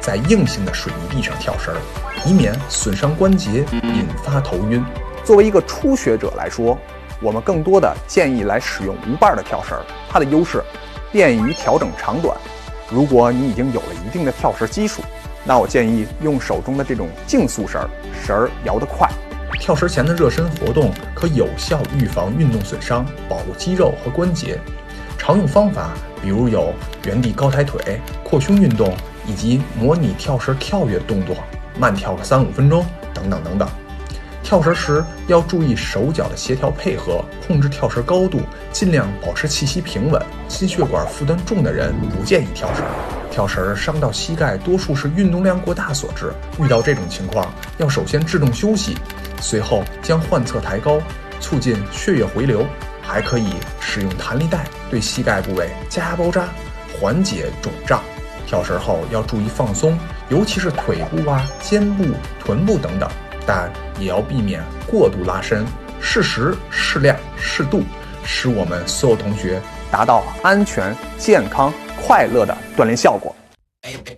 在硬性的水泥地上跳绳，以免损伤关节，引发头晕。 作为一个初学者来说，我们更多的建议来使用无把的跳绳，它的优势便于调整长短。如果你已经有了一定的跳绳基础，那我建议用手中的这种竞速绳，绳儿摇得快。 跳绳前的热身活动可有效预防运动损伤，保护肌肉和关节。常用方法比如有原地高抬腿、扩胸运动，以及模拟跳绳跳跃动作，慢跳个3-5分钟等等等等。跳绳时要注意手脚的协调配合，控制跳绳高度，尽量保持气息平稳。心血管负担重的人不建议跳绳。跳绳伤到膝盖，多数是运动量过大所致。遇到这种情况，要首先制动休息，随后将患侧抬高，促进血液回流。还可以使用弹力带对膝盖部位加压包扎，缓解肿胀。跳绳后要注意放松，尤其是腿部肩部、臀部等等，但也要避免过度拉伸，适时、适量、适度，使我们所有同学达到安全、健康、快乐的锻炼效果。